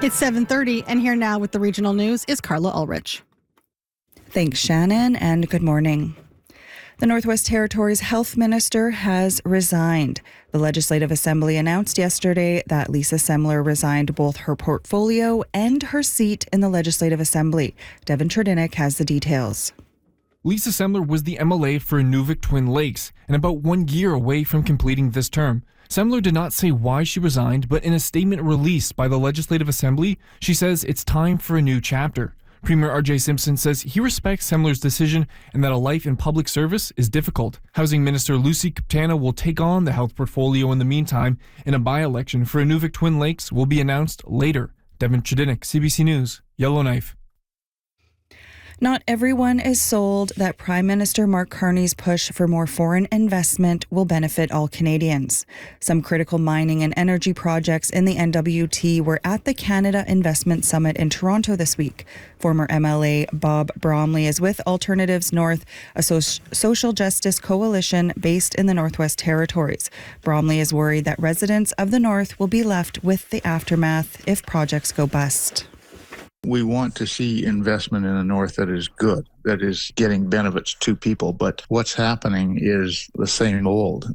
It's 7:30, and here now with the regional news is Carla Ulrich. Thanks, Shannon, and good morning. The Northwest Territories Health Minister has resigned. The Legislative Assembly announced yesterday that Lisa Semler resigned both her portfolio and her seat in the Legislative Assembly. Devin Tredinnick has the details. Lisa Semler was the MLA for Inuvik Twin Lakes and about 1 year away from completing this term. Semler did not say why she resigned, but in a statement released by the Legislative Assembly, she says it's time for a new chapter. Premier R.J. Simpson says he respects Semler's decision and that a life in public service is difficult. Housing Minister Lucy Kaptana will take on the health portfolio in the meantime, and a by-election for Inuvik Twin Lakes will be announced later. Devin Tredinnick, CBC News, Yellowknife. Not everyone is sold that Prime Minister Mark Carney's push for more foreign investment will benefit all Canadians. Some critical mining and energy projects in the NWT were at the Canada Investment Summit in Toronto this week. Former MLA Bob Bromley is with Alternatives North, a social justice coalition based in the Northwest Territories. Bromley is worried that residents of the North will be left with the aftermath if projects go bust. We want to see investment in the North that is good, that is getting benefits to people. But what's happening is the same old.